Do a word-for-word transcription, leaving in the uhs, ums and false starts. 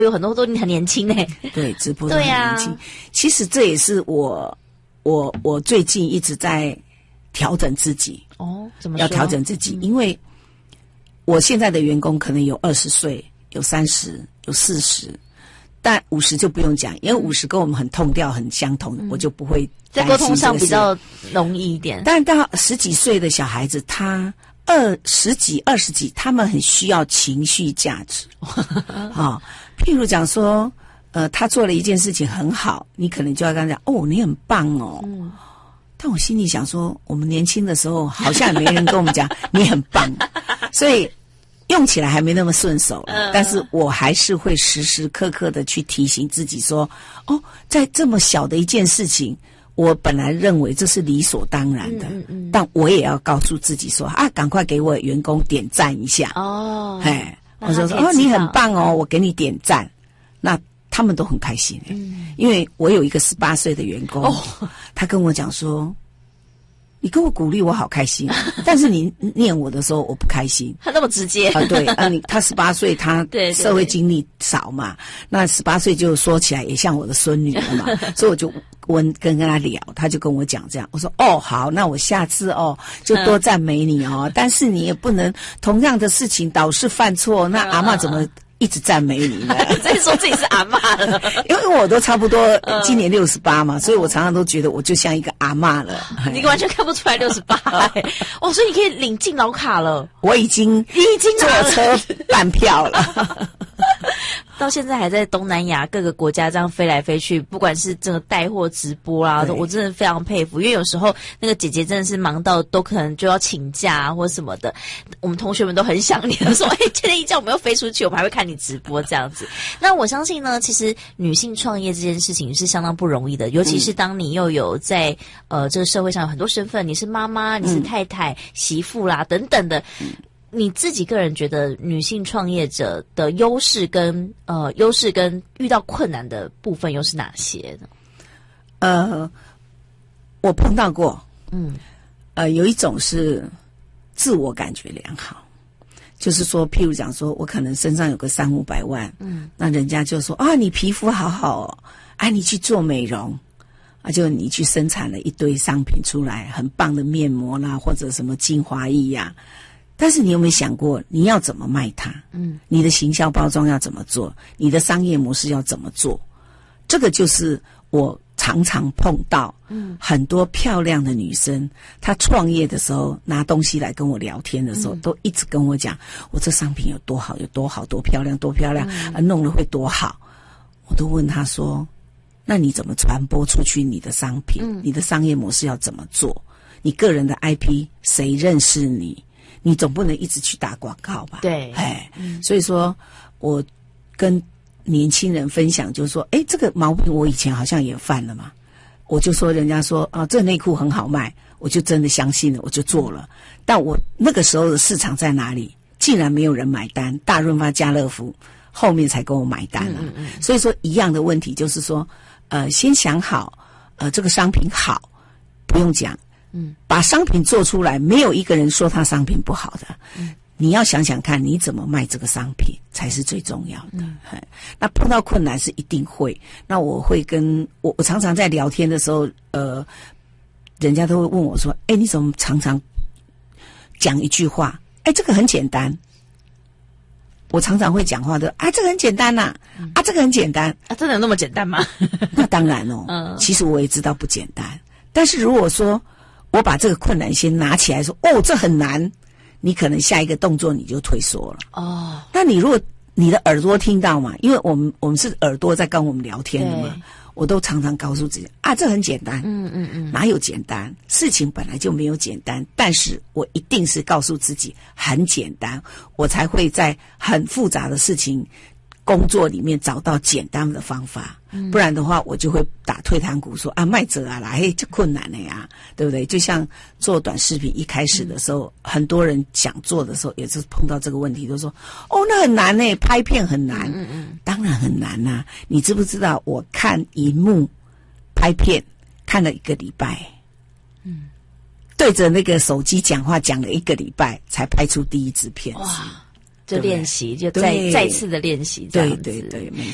有很多都很年轻欸。 对，直播都很年轻。啊、其实这也是我我我最近一直在调整自己。 哦，怎么说？ 要调整自己，嗯、因为我现在的员工可能有二十岁，有三十，有四十，但五十就不用讲，因为五十跟我们很痛调很相同，嗯、我就不会担心这个事。在沟通上比较容易一点。 但到十几岁的小孩子，他二十几、二十几，他们很需要情绪价值。啊、哦，譬如讲说，呃，他做了一件事情很好，你可能就要跟他讲，哦，你很棒哦。嗯，但我心里想说，我们年轻的时候好像也没人跟我们讲你很棒，所以用起来还没那么顺手。但是我还是会时时刻刻的去提醒自己说，哦，在这么小的一件事情，我本来认为这是理所当然的，嗯嗯嗯，但我也要告诉自己说，啊，赶快给我员工点赞一下。哦，哎，我说说哦，你很棒哦，我给你点赞。那他们都很开心、欸嗯、因为我有一个十八岁的员工、哦、他跟我讲说，你跟我鼓励我好开心，但是你念我的时候我不开心。 他那么直接啊？对啊，你他十八岁，他社会经历少嘛，对对对，那十八岁就说起来也像我的孙女了嘛，所以我就跟跟跟他聊，他就跟我讲这样，我说哦好，那我下次哦就多赞美你哦，嗯、但是你也不能同样的事情导致犯错，那阿嬷怎么一直赞美你呢？ 再说自己是阿嬷了， 因为我都差不多今年六十八嘛，所以我常常都觉得我就像一个阿嬷了。 你完全看不出来六十八，哦，所以你可以领敬老卡了。 我已经你已经坐车办票了。 到现在还在东南亚各个国家这样飞来飞去，不管是这个带货直播啦，我真的非常佩服。因为有时候那个姐姐真的是忙到都可能就要请假啊或什么的，我们同学们都很想念，说哎，今天一觉我们要飞出去，我们还会看你直播这样子。那我相信呢，其实女性创业这件事情是相当不容易的，尤其是当你又有在呃这个社会上有很多身份，你是妈妈，你是太太、嗯、媳妇啦等等的。嗯，你自己个人觉得女性创业者的优势跟呃优势跟遇到困难的部分又是哪些呢？ 呃，我碰到过，嗯，呃，有一种是自我感觉良好，就是说，譬如讲说，我可能身上有个三五百万，嗯，那人家就说啊，你皮肤好好哦，啊，你去做美容。啊，就你去生产了一堆商品出来，很棒的面膜啦，或者什么精华液呀、啊。但是你有没有想过，你要怎么卖它？嗯，你的行销包装要怎么做？你的商业模式要怎么做？这个就是我常常碰到，嗯，很多漂亮的女生，她创业的时候拿东西来跟我聊天的时候，嗯、都一直跟我讲，我这商品有多好，有多好，多漂亮，多漂亮，嗯、啊，弄了会多好。我都问她说，那你怎么传播出去你的商品？嗯、你的商业模式要怎么做？你个人的 I P 谁认识你？你总不能一直去打广告吧？ 对， 哎，嗯、所以说，我跟年轻人分享，就是说，哎，这个毛病我以前好像也犯了嘛。我就说，人家说啊，这内裤很好卖，我就真的相信了，我就做了。但我那个时候的市场在哪里？竟然没有人买单，大润发、家乐福后面才跟我买单了。嗯嗯嗯，所以说，一样的问题就是说，呃，先想好，呃，这个商品好，不用讲。嗯，把商品做出来，没有一个人说他商品不好的。嗯，你要想想看，你怎么卖这个商品才是最重要的。嗯，那碰到困难是一定会。那我会跟我我常常在聊天的时候，呃，人家都会问我说：“哎，你怎么常常讲一句话？哎，这个很简单。”我常常会讲话的，啊，这个很简单呐、啊，嗯、啊，这个很简单啊，真的有那么简单吗？ 那当然哦，嗯，其实我也知道不简单，但是如果说我把这个困难先拿起来说，哦，这很难，你可能下一个动作你就退缩了。哦，那你如果你的耳朵听到嘛，因为我们我们是耳朵在跟我们聊天的嘛，我都常常告诉自己啊，这很简单，嗯嗯嗯，哪有简单？事情本来就没有简单，但是我一定是告诉自己很简单，我才会在很复杂的事情工作里面找到简单的方法。嗯、不然的话，我就会打退堂鼓说啊，卖者啊啦，嘿，这困难了呀，对不对？就像做短视频一开始的时候，嗯、很多人想做的时候，也是碰到这个问题，都说哦，那很难呢，拍片很难。嗯嗯，当然很难呐、啊。你知不知道？我看荧幕拍片看了一个礼拜，嗯，对着那个手机讲话讲了一个礼拜，才拍出第一支片子。 哇，就练习，就再再次的练习，这样子。 对对对，没